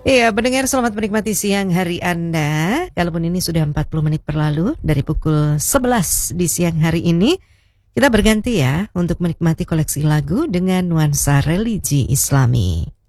Iya, pendengar selamat menikmati siang hari Anda. Kalaupun ini sudah 40 menit berlalu dari pukul 11 di siang hari ini, kita berganti ya untuk menikmati koleksi lagu dengan nuansa religi Islami.